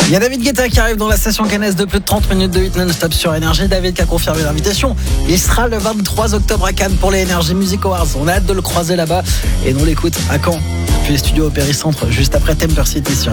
Il y a David Guetta qui arrive dans la station Cannes de plus de 30 minutes de hit non-stop sur Énergie. David qui a confirmé l'invitation. Il sera le 23 octobre à Cannes pour les Energy Music Awards. On a hâte de le croiser là-bas et on l'écoute à Caen. Puis les studios au Péricentre juste après Temper City sur